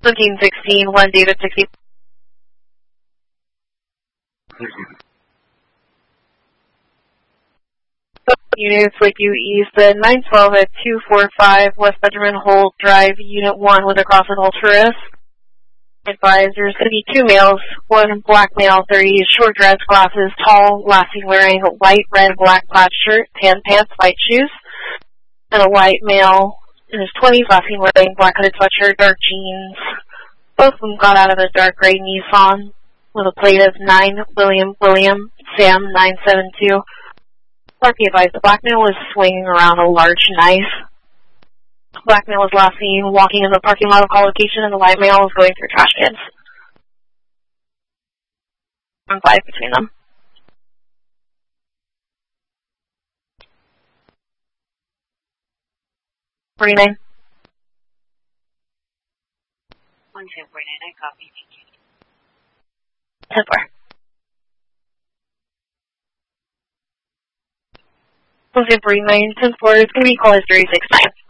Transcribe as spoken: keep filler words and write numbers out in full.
seventeen sixteen, one David sixty. Units with you east, the nine twelve at two forty-five West Benjamin Hole Drive, Unit one with a cross with Ultra. Advise there's going to be two males, one black male, thirty, short dress, glasses, tall, lasting, wearing a white, red, black plaid shirt, tan pants, white shoes, and a white male in his twenties, lasting, wearing black hooded sweatshirt, dark jeans. Both of them got out of a dark gray Nissan with a plate of nine William William Sam nine seven two. Be advised, the black male was swinging around a large knife. The black male was last seen walking in the parking lot of call location, and the white male was going through trash cans. And five between them. forty-nine. one ten forty-nine, I copy. ten four. one ten forty-nine, ten four, it's going to be call history six nine.